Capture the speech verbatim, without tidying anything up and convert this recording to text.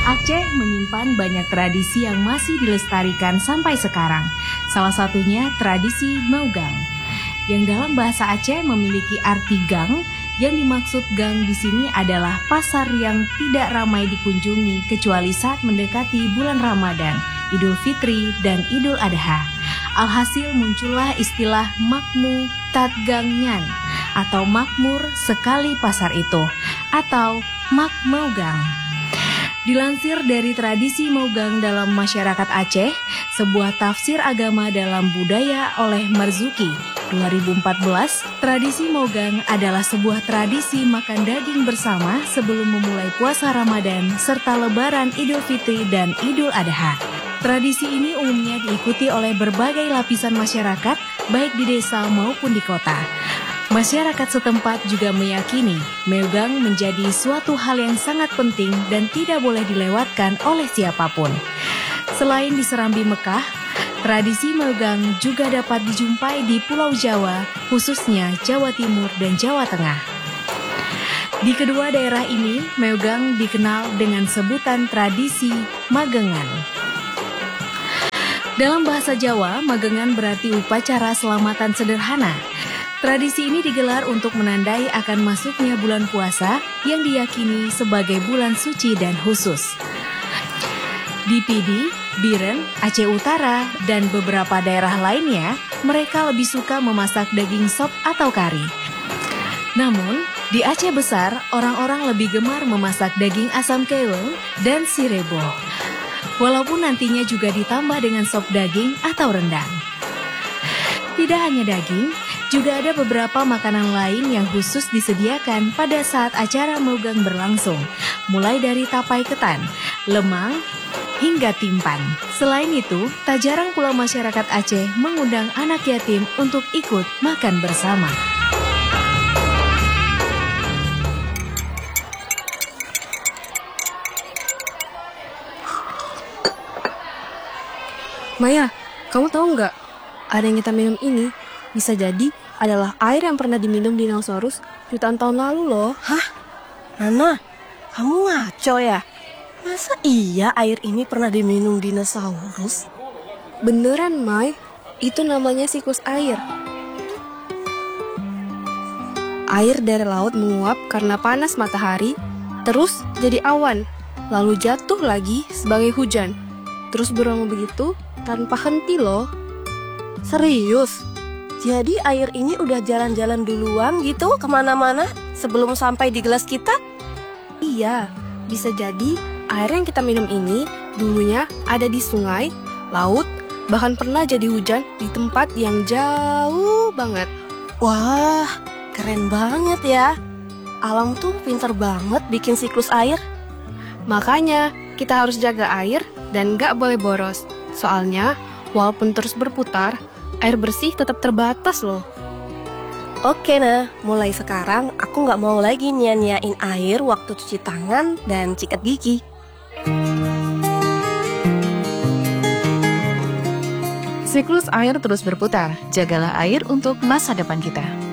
Aceh menyimpan banyak tradisi yang masih dilestarikan sampai sekarang. Salah satunya tradisi Maugang, yang dalam bahasa Aceh memiliki arti gang. Yang dimaksud gang di sini adalah pasar yang tidak ramai dikunjungi kecuali saat mendekati bulan Ramadan, Idul Fitri, dan Idul Adha. Alhasil muncullah istilah makmu tatgangnyan atau makmur sekali pasar itu atau mak Maugang. Dilansir dari tradisi Maugang dalam masyarakat Aceh, sebuah tafsir agama dalam budaya oleh Marzuki dua ribu empat belas, tradisi Maugang adalah sebuah tradisi makan daging bersama sebelum memulai puasa Ramadan serta lebaran Idul Fitri dan Idul Adha. Tradisi ini umumnya diikuti oleh berbagai lapisan masyarakat, baik di desa maupun di kota. Masyarakat setempat juga meyakini Maugang menjadi suatu hal yang sangat penting dan tidak boleh dilewatkan oleh siapapun. Selain di Serambi Mekah, tradisi Maugang juga dapat dijumpai di Pulau Jawa, khususnya Jawa Timur dan Jawa Tengah. Di kedua daerah ini, Maugang dikenal dengan sebutan tradisi Magengan. Dalam bahasa Jawa, Magengan berarti upacara selamatan sederhana. Tradisi ini digelar untuk menandai akan masuknya bulan puasa yang diyakini sebagai bulan suci dan khusus. Di Pidi, Biren, Aceh Utara, dan beberapa daerah lainnya, mereka lebih suka memasak daging sop atau kari. Namun, di Aceh Besar, orang-orang lebih gemar memasak daging asam keong dan sirebo. Walaupun nantinya juga ditambah dengan sop daging atau rendang. Tidak hanya daging, juga ada beberapa makanan lain yang khusus disediakan pada saat acara Maugang berlangsung, mulai dari tapai ketan, lemang, hingga timpan. Selain itu, tak jarang pula masyarakat Aceh mengundang anak yatim untuk ikut makan bersama. Maya, kamu tahu nggak? Ada yang kita minum ini bisa jadi adalah air yang pernah diminum dinosaurus jutaan tahun lalu loh. Hah? Nana, kamu ngaco ya? Masa iya air ini pernah diminum dinosaurus? Beneran, Mai. Itu namanya siklus air. Air dari laut menguap karena panas matahari, terus jadi awan, lalu jatuh lagi sebagai hujan. Terus berulang begitu tanpa henti loh. Serius? Jadi air ini udah jalan-jalan duluan gitu kemana-mana sebelum sampai di gelas kita? Iya, bisa jadi air yang kita minum ini dulunya ada di sungai, laut, bahkan pernah jadi hujan di tempat yang jauh banget. Wah, keren banget ya. Alam tuh pinter banget bikin siklus air. Makanya kita harus jaga air dan gak boleh boros. Soalnya walaupun terus berputar, air bersih tetap terbatas loh. Oke nah, mulai sekarang aku gak mau lagi nyanyain air waktu cuci tangan dan sikat gigi. Siklus air terus berputar, jagalah air untuk masa depan kita.